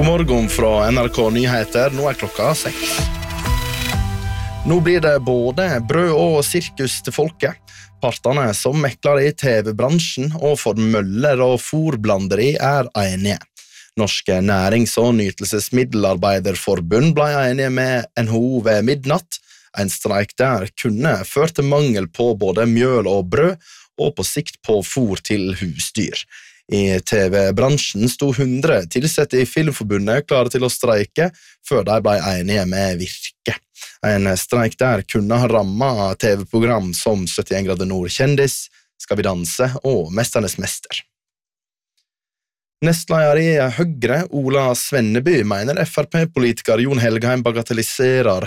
God morgen fra NRK Nyheter, nå klokka 6. Nå blir det både brød og sirkus til folket. Partene som mekler i TV-bransjen og for møller og fôrblanderi enige. Norske Nærings- og Nytelsesmiddelarbeiderforbund ble enige med NHO ved midnatt. En streik der kunne ført til mangel på både mjøl og brød, og på sikt på fôr til husdyr. I TV-bransjen sto 100 tilsette i Filmforbundet klare til å streike, før de ble enige med Virke. En streik der kunne ha rammet TV-program som 71 grader nord kjendis, Skal vi danse og Mesternes mester. Nestleder i Høyre, Ola Svenneby, mener FRP-politiker Jon Helgheim bagatelliserer